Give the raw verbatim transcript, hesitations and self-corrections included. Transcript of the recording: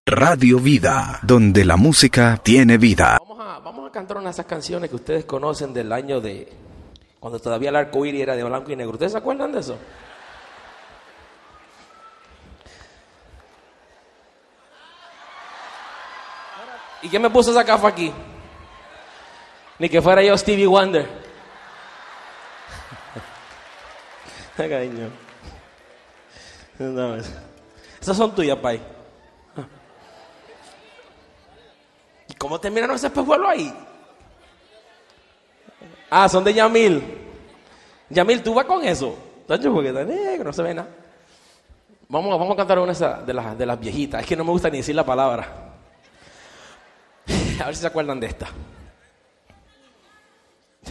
Radio Vida, donde la música tiene vida. Vamos a, vamos a cantar una de esas canciones que ustedes conocen del año de... cuando todavía el arco iris era de blanco y negro. ¿Ustedes se acuerdan de eso? ¿Y quién me puso esa gafa aquí? Ni que fuera yo Stevie Wonder. Cariño. No, esas son tuyas, pay. ¿Y cómo terminaron ese espejuelo ahí? Ah, son de Yamil. Yamil, ¿tú vas con eso? Tacho, porque está negro, no se ve nada. Vamos, vamos a cantar una de las, de las viejitas. Es que no me gusta ni decir la palabra. A ver si se acuerdan de esta.